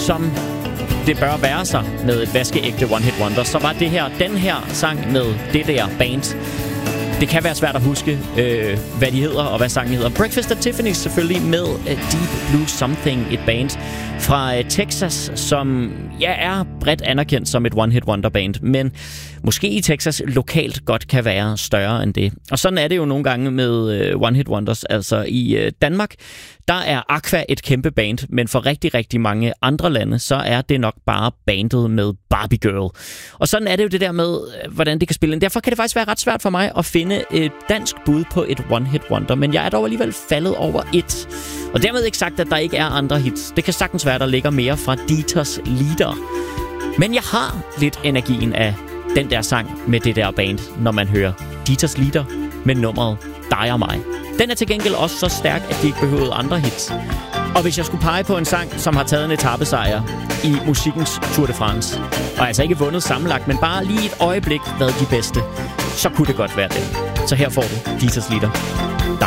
som det bør være sig med et vaskeægte one-hit wonder, så var den her sang med det der band. Det kan være svært at huske, hvad de hedder og hvad sangen hedder. Breakfast at Tiffany's selvfølgelig med Deep Blue Something, et band fra Texas, som er bredt anerkendt som et one-hit wonder band, men måske i Texas lokalt godt kan være større end det. Og sådan er det jo nogle gange med one-hit wonders. Altså i Danmark, der er Aqua et kæmpe band, men for rigtig, rigtig mange andre lande, så er det nok bare bandet med Barbie Girl. Og sådan er det jo det der med, hvordan det kan spille ind. Derfor kan det faktisk være ret svært for mig at finde et dansk bud på et one-hit wonder, men jeg er dog alligevel faldet over et. Og dermed ikke sagt, at der ikke er andre hits. Det kan sagtens være, der ligger mere fra Dieters Lieder. Men jeg har lidt energien af den der sang med det der band, når man hører Dieters Lieder med nummeret Dig og mig. Den er til gengæld også så stærk, at de ikke behøvede andre hits. Og hvis jeg skulle pege på en sang, som har taget en etapesejr i musikkens Tour de France, og altså ikke vundet sammenlagt, men bare lige et øjeblik været de bedste, så kunne det godt være den. Så her får du Dieters Lieder. Dig